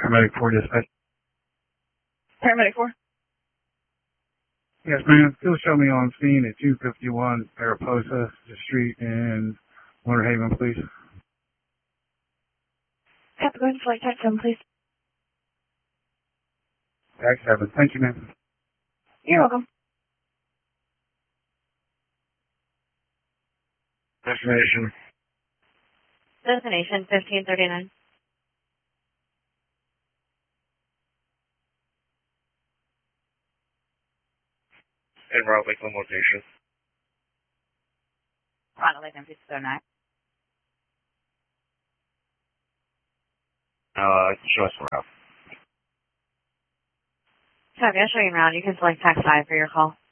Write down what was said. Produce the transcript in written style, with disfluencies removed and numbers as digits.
Paramedic 4 dispatch. Paramedic 4? Yes, ma'am. Still show me on scene at 251 Mariposa Street in Winter Haven, please. Have to go ahead and select type 7, please. Tax 7. Thank you, ma'am. You're welcome. Destination. Destination 1539. En route Lakeland location. Ronald Lakeland 609. Show us around. Copy, I'll show you around. You can select tax 5 for your call.